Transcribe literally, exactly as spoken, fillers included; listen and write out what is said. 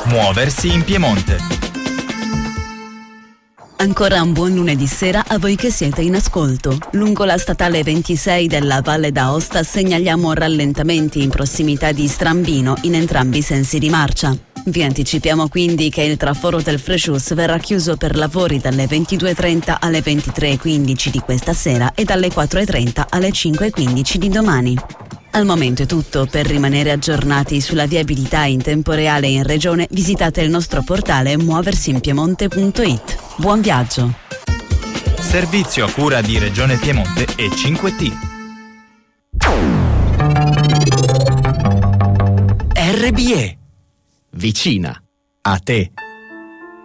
Muoversi in Piemonte. Ancora un buon lunedì sera a voi che siete in ascolto. Lungo la statale ventisei della Valle d'Aosta segnaliamo rallentamenti in prossimità di Strambino in entrambi i sensi di marcia. Vi anticipiamo quindi che il traforo del Frejus verrà chiuso per lavori dalle ventidue e trenta alle ventitré e quindici di questa sera e dalle quattro e trenta alle cinque e quindici di domani. Al momento è tutto. Per rimanere aggiornati sulla viabilità in tempo reale in regione, visitate il nostro portale muoversinpiemonte punto it. Buon viaggio! Servizio a cura di Regione Piemonte e cinque T. R B E. Vicina a te.